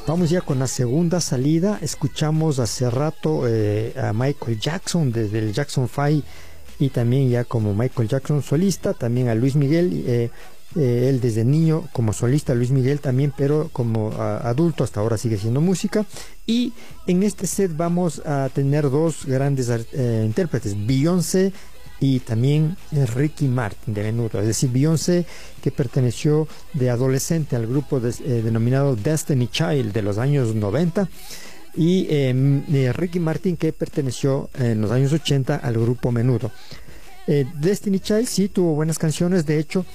Vamos ya con la segunda salida. Escuchamos hace rato a Michael Jackson desde el Jackson 5 y también ya como Michael Jackson solista, también a Luis Miguel, él desde niño como solista, Luis Miguel también, pero como adulto hasta ahora sigue siendo música. Y en este set vamos a tener dos grandes intérpretes, Beyoncé y también Ricky Martin de Menudo, es decir, Beyoncé, que perteneció de adolescente al grupo denominado Destiny Child de los años 90, y Ricky Martin, que perteneció en los años 80 al grupo Menudo. Destiny Child sí tuvo buenas canciones, de hecho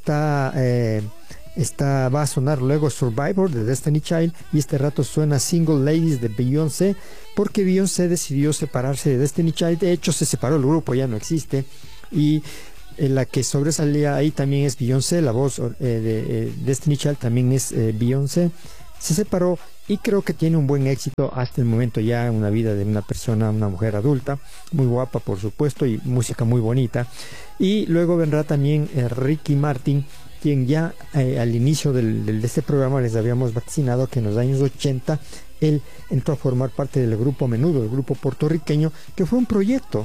va a sonar luego Survivor de Destiny Child, y este rato suena Single Ladies de Beyoncé, porque Beyoncé decidió separarse de Destiny Child. De hecho se separó, el grupo ya no existe, y la que sobresalía ahí también es Beyoncé, la voz de Destiny Child también es Beyoncé. Se separó y creo que tiene un buen éxito hasta el momento ya en una vida de una persona, una mujer adulta, muy guapa por supuesto, y música muy bonita. Y luego vendrá también Ricky Martin, quien ya al inicio de este programa les habíamos vaticinado que en los años 80 él entró a formar parte del grupo Menudo, el grupo puertorriqueño, que fue un proyecto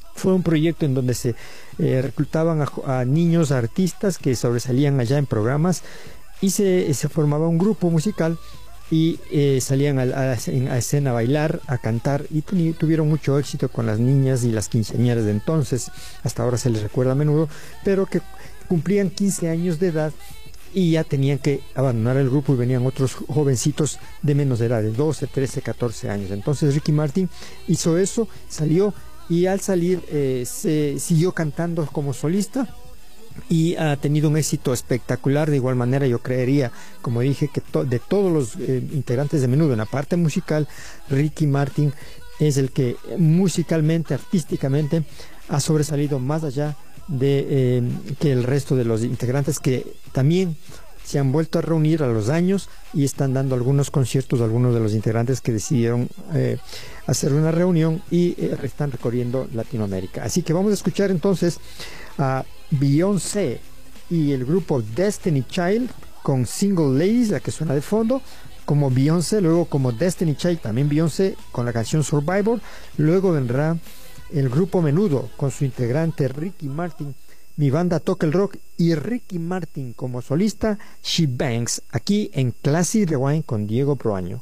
en donde se reclutaban a niños artistas que sobresalían allá en programas, y se formaba un grupo musical y salían a escena a bailar, a cantar, y tuvieron mucho éxito con las niñas y las quinceañeras de entonces. Hasta ahora se les recuerda a menudo, pero que cumplían 15 años de edad y ya tenían que abandonar el grupo, y venían otros jovencitos de menos edad, de 12, 13, 14 años. Entonces Ricky Martin hizo eso, salió, y al salir se siguió cantando como solista y ha tenido un éxito espectacular. De igual manera, yo creería, como dije, que de todos los integrantes de Menudo en la parte musical, Ricky Martin es el que musicalmente, artísticamente ha sobresalido más allá de que el resto de los integrantes, que también se han vuelto a reunir a los años y están dando algunos conciertos, algunos de los integrantes que decidieron hacer una reunión y están recorriendo Latinoamérica. Así que vamos a escuchar entonces a Beyoncé y el grupo Destiny Child con Single Ladies, la que suena de fondo, como Beyoncé, luego como Destiny Child, también Beyoncé con la canción Survivor. Luego vendrá el grupo Menudo con su integrante Ricky Martin, Mi Banda Toca el Rock, y Ricky Martin como solista, She Bangs, aquí en Classic Rewind con Diego Proaño.